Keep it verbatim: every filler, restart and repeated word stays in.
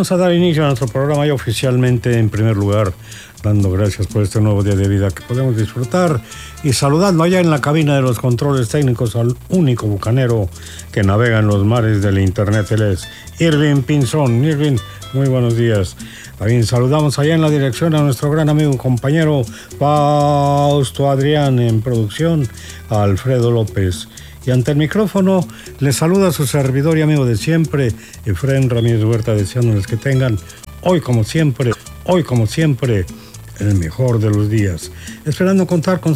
Vamos a dar inicio a nuestro programa y oficialmente, en primer lugar, dando gracias por este nuevo día de vida que podemos disfrutar y saludando allá en la cabina de los controles técnicos al único bucanero que navega en los mares del internet. Él es Irving Pinzón. Irving, muy buenos días. También saludamos allá en la dirección a nuestro gran amigo y compañero Fausto Adrián, en producción a Alfredo López. Y ante el micrófono les saluda su servidor y amigo de siempre, Efraín Ramírez Huerta, deseándoles que tengan hoy como siempre, hoy como siempre, el mejor de los días. Esperando contar con